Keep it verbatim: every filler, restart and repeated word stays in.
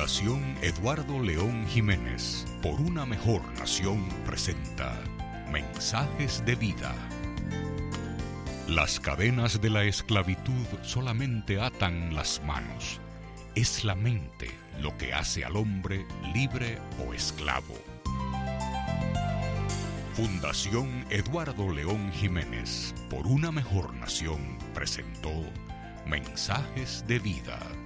Fundación Eduardo León Jiménez, por una mejor nación, presenta Mensajes de Vida. Las cadenas de la esclavitud solamente atan las manos. Es la mente lo que hace al hombre libre o esclavo. Fundación Eduardo León Jiménez, por una mejor nación, presentó Mensajes de Vida.